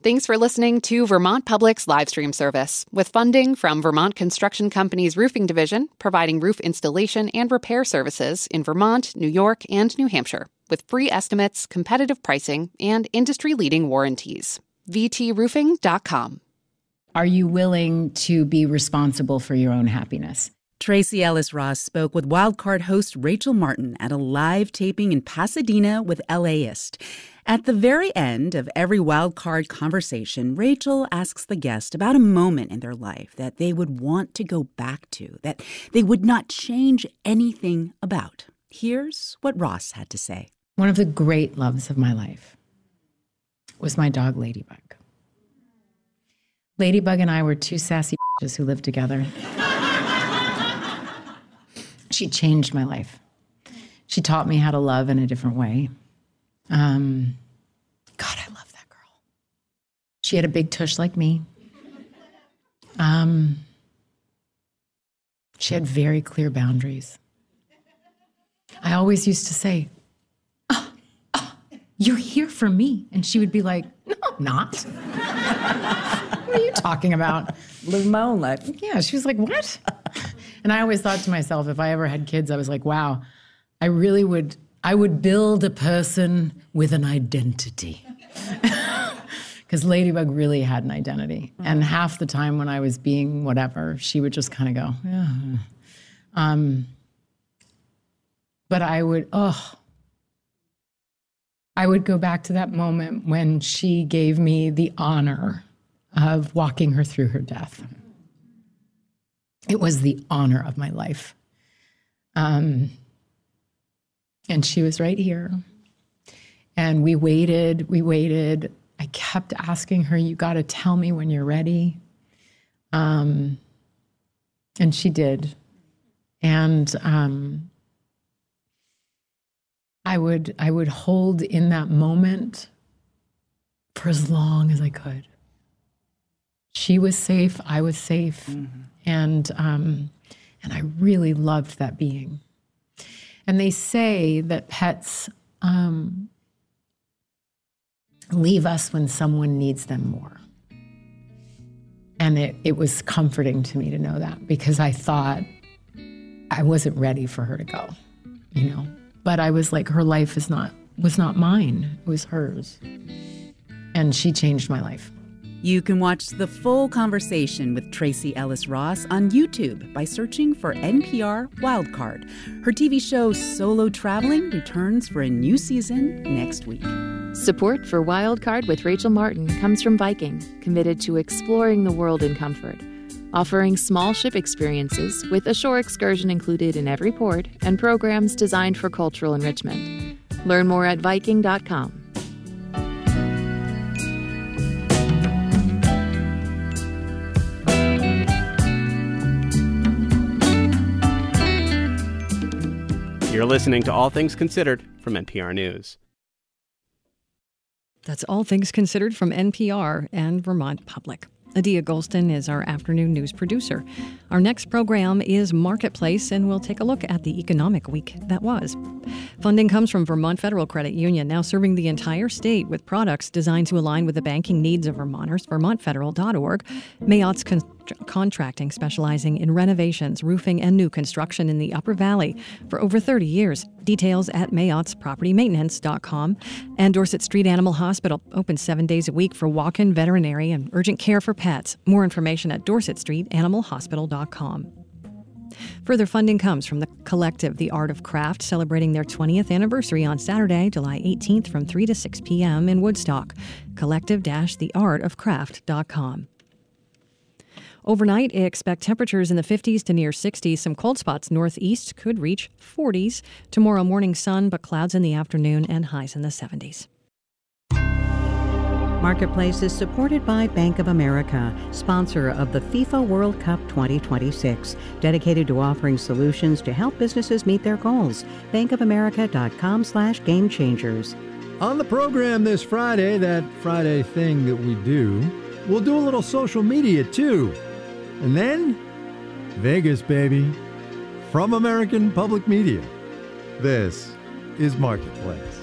Thanks for listening to Vermont Public's live stream service, with funding from Vermont Construction Company's Roofing Division, providing roof installation and repair services in Vermont, New York, and New Hampshire, with free estimates, competitive pricing, and industry-leading warranties. VTRoofing.com. Are you willing to be responsible for your own happiness? Tracee Ellis Ross spoke with Wildcard host Rachel Martin at a live taping in Pasadena with LAist. At the very end of every Wildcard conversation, Rachel asks the guest about a moment in their life that they would want to go back to, that they would not change anything about. Here's what Ross had to say. One of the great loves of my life was my dog, Ladybug. Ladybug and I were two sassy bitches who lived together. She changed my life. She taught me how to love in a different way. God, I love that girl. She had a big tush like me. She had very clear boundaries. I always used to say, you're here for me. And she would be like, no, I'm not. What are you talking about? Live my own life. Yeah, she was like, what? And I always thought to myself, if I ever had kids, I was like, wow, I would build a person with an identity. Because Ladybug really had an identity. And half the time when I was being whatever, she would just kind of go, yeah. But I would go back to that moment when she gave me the honor of walking her through her death. It was the honor of my life. And she was right here. And we waited. I kept asking her, you got to tell me when you're ready. And she did. And I would hold in that moment for as long as I could. She was safe, I was safe. Mm-hmm. And I really loved that being. And they say that pets leave us when someone needs them more. And it was comforting to me to know that, because I thought I wasn't ready for her to go, you know. But I was like, her life was not mine, it was hers. And she changed my life. You can watch the full conversation with Tracee Ellis Ross on YouTube by searching for NPR Wildcard. Her TV show Solo Traveling returns for a new season next week. Support for Wildcard with Rachel Martin comes from Viking, committed to exploring the world in comfort. Offering small ship experiences with a shore excursion included in every port and programs designed for cultural enrichment. Learn more at Viking.com. You're listening to All Things Considered from NPR News. That's All Things Considered from NPR and Vermont Public. Adia Golston is our afternoon news producer. Our next program is Marketplace, and we'll take a look at the economic week that was. Funding comes from Vermont Federal Credit Union, now serving the entire state with products designed to align with the banking needs of Vermonters. VermontFederal.org. Mayottes Contracting, specializing in renovations, roofing, and new construction in the Upper Valley for over 30 years. Details at MayottesPropertyMaintenance.com. And Dorset Street Animal Hospital, open 7 days a week for walk-in veterinary and urgent care for pets. More information at DorsetStreetAnimalHospital.com. Further funding comes from the collective The Art of Craft, celebrating their 20th anniversary on Saturday, July 18th from 3 to 6 p.m. in Woodstock. Collective-theartofcraft.com. Overnight, expect temperatures in the 50s to near 60s. Some cold spots northeast could reach 40s. Tomorrow morning, sun, but clouds in the afternoon and highs in the 70s. Marketplace is supported by Bank of America, sponsor of the FIFA World Cup 2026, dedicated to offering solutions to help businesses meet their goals. bankofamerica.com/gamechangers. On the program this Friday, that Friday thing that we do, we'll do a little social media too. And then, Vegas, baby, from American Public Media. This is Marketplace.